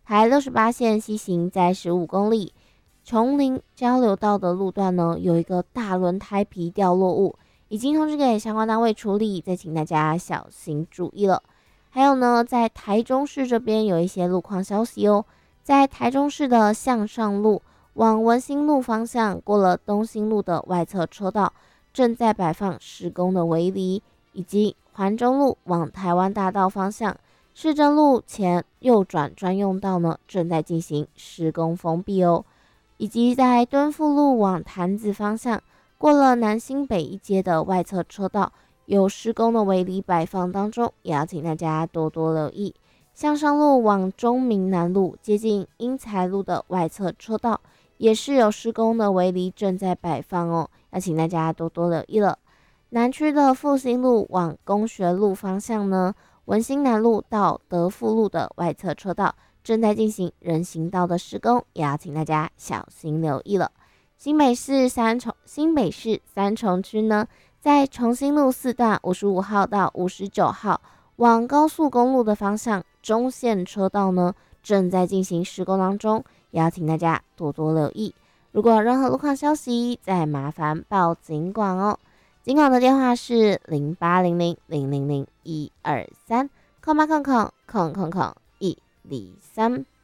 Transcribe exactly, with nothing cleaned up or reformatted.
台六十八线西行在十五公里，琼林交流道的路段呢有一个大轮胎皮掉落物，已经通知给相关单位处理，再请大家小心注意了。还有呢，在台中市这边有一些路况消息哦，在台中市的向上路往文心路方向，过了东兴路的外侧车道，正在摆放施工的围篱，以及环中路往台湾大道方向，市政路前右转专用道呢正在进行施工封闭哦，以及在敦富路往潭子方向，过了南新北一街的外侧车道，有施工的围篱摆放当中，也要请大家多多留意。向上路往中明南路接近英才路的外侧车道，也是有施工的围篱正在摆放哦，要请大家多多留意了。南区的复兴路往公学路方向呢，文心南路到德富路的外侧车道正在进行人行道的施工，也要请大家小心留意了。新北市三重新北市三重区呢，在重新路四段五十五号到五十九号往高速公路的方向，中线车道呢正在进行施工当中，也要请大家多多留意。如果有任何路况消息，再麻烦报警管哦。警管的电话是零八零零零零零一二三，空八空空空空空一二三。